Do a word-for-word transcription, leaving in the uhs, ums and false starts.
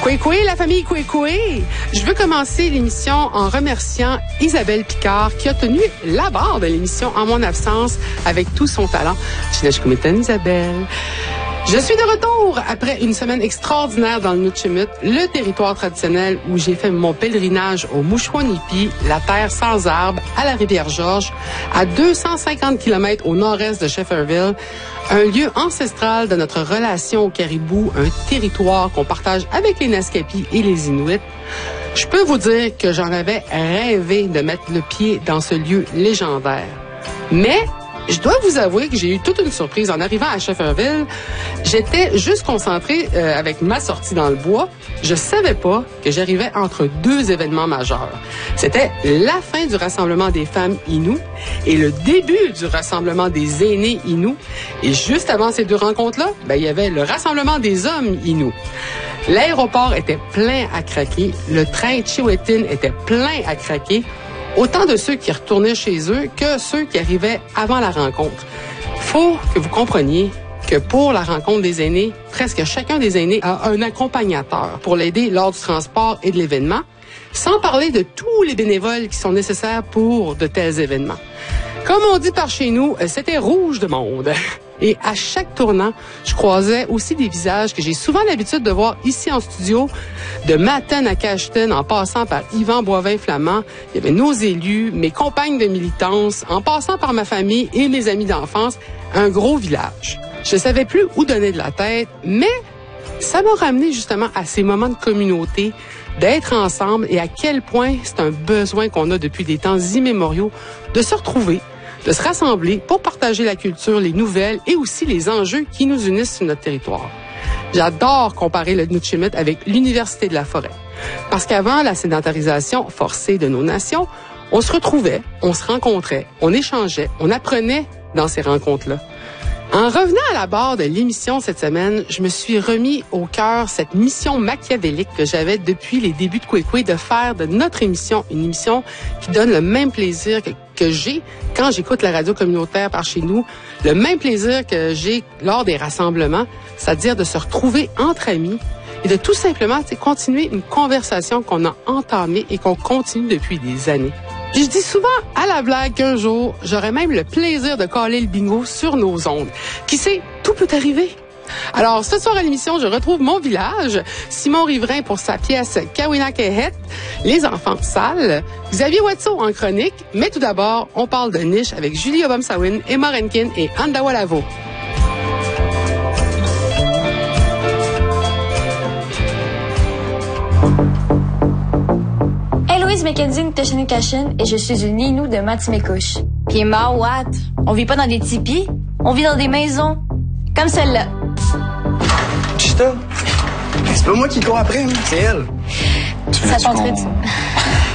Koué-koué, la famille Koué-koué. Je veux commencer l'émission en remerciant Isabelle Picard qui a tenu la barre de l'émission en mon absence avec tout son talent. Chinachkumitan, Isabelle. Je suis de retour après une semaine extraordinaire dans le Nutchimut, le territoire traditionnel où j'ai fait mon pèlerinage au Mouchouanipi, la terre sans arbres, à la Rivière-Georges, à deux cent cinquante kilomètres au nord-est de Shefferville, un lieu ancestral de notre relation au caribou, un territoire qu'on partage avec les Naskapi et les Inuits. Je peux vous dire que j'en avais rêvé de mettre le pied dans ce lieu légendaire. Mais je dois vous avouer que j'ai eu toute une surprise en arrivant à Shefferville. J'étais juste concentrée euh, avec ma sortie dans le bois. Je savais pas que j'arrivais entre deux événements majeurs. C'était la fin du rassemblement des femmes Innu et le début du rassemblement des aînés Innu. Et juste avant ces deux rencontres-là, ben, il y avait le rassemblement des hommes Innu. L'aéroport était plein à craquer. Le train Chiwetin était plein à craquer. Autant de ceux qui retournaient chez eux que ceux qui arrivaient avant la rencontre. Faut que vous compreniez que pour la rencontre des aînés, presque chacun des aînés a un accompagnateur pour l'aider lors du transport et de l'événement, sans parler de tous les bénévoles qui sont nécessaires pour de tels événements. Comme on dit par chez nous, c'était rouge de monde. Et à chaque tournant, je croisais aussi des visages que j'ai souvent l'habitude de voir ici en studio, de Matane à Cacheton, en passant par Yvan Boivin-Flamand. Il y avait nos élus, mes compagnes de militance, en passant par ma famille et mes amis d'enfance. Un gros village. Je savais plus où donner de la tête, mais ça m'a ramené justement à ces moments de communauté, d'être ensemble et à quel point c'est un besoin qu'on a depuis des temps immémoriaux de se retrouver, de se rassembler pour partager la culture, les nouvelles et aussi les enjeux qui nous unissent sur notre territoire. J'adore comparer le Nutchimut avec l'Université de la Forêt. Parce qu'avant la sédentarisation forcée de nos nations, on se retrouvait, on se rencontrait, on échangeait, on apprenait dans ces rencontres-là. En revenant à la barre de l'émission cette semaine, je me suis remis au cœur cette mission machiavélique que j'avais depuis les débuts de Koué-koué de faire de notre émission une émission qui donne le même plaisir que, que j'ai quand j'écoute la radio communautaire par chez nous, le même plaisir que j'ai lors des rassemblements, c'est-à-dire de se retrouver entre amis et de tout simplement continuer une conversation qu'on a entamée et qu'on continue depuis des années. Puis je dis souvent à la blague qu'un jour, j'aurai même le plaisir de caler le bingo sur nos ondes. Qui sait, tout peut arriver. Alors, ce soir à l'émission, je retrouve mon village, Simon Riverain pour sa pièce Kawina Kehet, Les enfants sales, Xavier Watso en chronique, mais tout d'abord, on parle de niche avec Julie Obomsawin, Emma Renkin et Andawa Lavo. Louise Mackenzie Ntashani-Kashin et je suis une Innu de Matimekouche. Puis Mawat, on vit pas dans des tipis, on vit dans des maisons. Comme celle-là. Chita, c'est pas moi qui cours après, c'est elle. Ça t'entraîne.